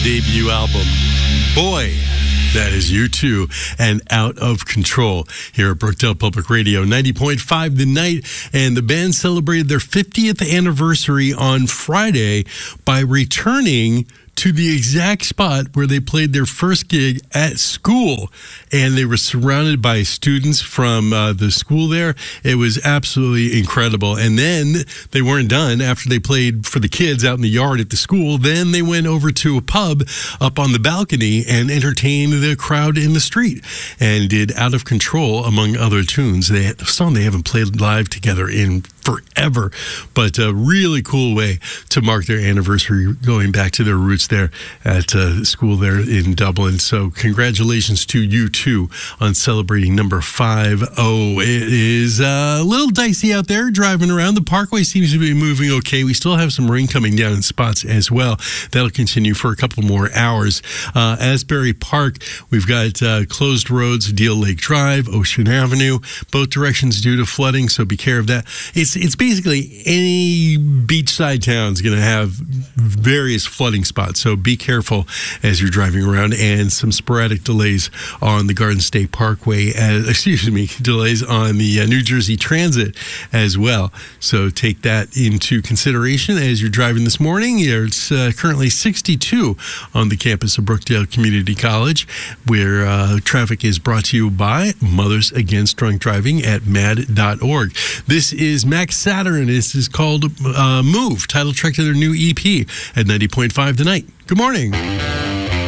debut album. Boy, that is U2 and Out of Control here at Brookdale Public Radio, 90.5 The Night. And the band celebrated their 50th anniversary on Friday by returning to the exact spot where they played their first gig at school. And they were surrounded by students from the school there. It was absolutely incredible. And then they weren't done after they played for the kids out in the yard at the school. Then they went over to a pub up on the balcony and entertained the crowd in the street and did Out of Control, among other tunes. A song they haven't played live together in forever, but a really cool way to mark their anniversary, going back to their roots there at school there in Dublin. So congratulations to you two on celebrating number 50. It is a little dicey out there driving around. The Parkway seems to be moving okay. We still have some rain coming down in spots as well. That'll continue for a couple more hours. Asbury Park, we've got closed roads, Deal Lake Drive, Ocean Avenue, both directions due to flooding, so be care of that. It's basically any beachside town is going to have various flooding spots, so be careful as you're driving around, and some sporadic delays on the Garden State Parkway, delays on the New Jersey Transit as well. So take that into consideration as you're driving this morning. It's currently 62 on the campus of Brookdale Community College, where traffic is brought to you by Mothers Against Drunk Driving at MAD.org. This is Max Saturn. This is called Move, title track to their new EP at 90.5 tonight. Good morning.